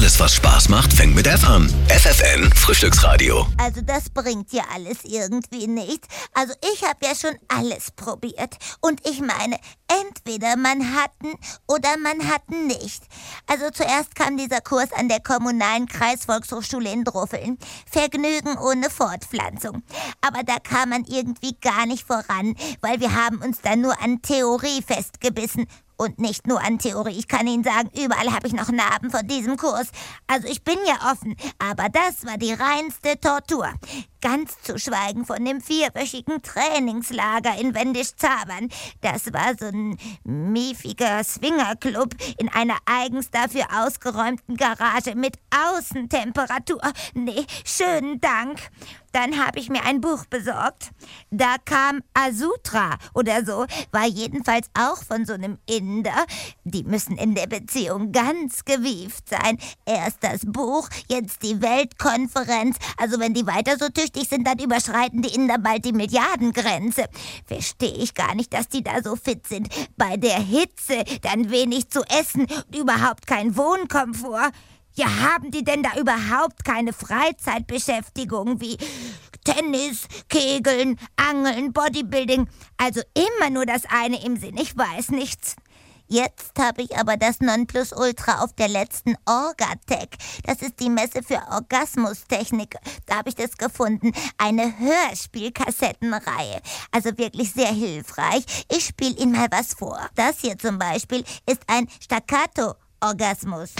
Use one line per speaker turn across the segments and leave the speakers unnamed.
Alles, was Spaß macht, fängt mit F an. FFN Frühstücksradio.
Also das bringt ja alles irgendwie nichts. Also ich habe ja schon alles probiert. Und ich meine, entweder man hatten oder man hatten nicht. Also zuerst kam dieser Kurs an der kommunalen Kreisvolkshochschule in Druffeln. Vergnügen ohne Fortpflanzung. Aber da kam man irgendwie gar nicht voran, weil wir haben uns dann nur an Theorie festgebissen. Und nicht nur an Theorie. Ich kann Ihnen sagen, überall habe ich noch Narben von diesem Kurs. Also ich bin ja offen, aber das war die reinste Tortur. Ganz zu schweigen von dem 4-wöchigen Trainingslager in Wendisch-Zabern. Das war so ein miefiger Swingerclub in einer eigens dafür ausgeräumten Garage mit Außentemperatur. Nee, schönen Dank. Dann habe ich mir ein Buch besorgt. Da kam Asutra oder so, war jedenfalls auch von so einem Inder. Die müssen in der Beziehung ganz gewieft sein. Erst das Buch, jetzt die Weltkonferenz. Also wenn die weiter so tüchtig sind, dann überschreiten die Inder bald die Milliardengrenze. Verstehe ich gar nicht, dass die da so fit sind. Bei der Hitze dann wenig zu essen und überhaupt kein Wohnkomfort. Ja, haben die denn da überhaupt keine Freizeitbeschäftigung wie Tennis, Kegeln, Angeln, Bodybuilding? Also immer nur das eine im Sinn, ich weiß nichts. Jetzt habe ich aber das Nonplusultra auf der letzten Orgatech. Das ist die Messe für Orgasmustechnik. Da habe ich das gefunden. Eine Hörspielkassettenreihe. Also wirklich sehr hilfreich. Ich spiele Ihnen mal was vor. Das hier zum Beispiel ist ein Staccato-Orgasmus.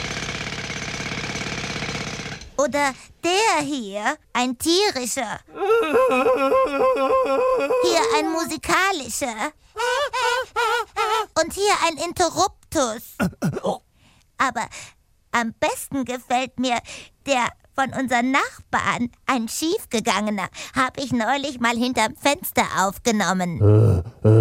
Oder der hier, ein tierischer. Hier ein musikalischer. Und hier ein Interruptus. Aber am besten gefällt mir der von unseren Nachbarn, ein schiefgegangener. Habe ich neulich mal hinterm Fenster aufgenommen.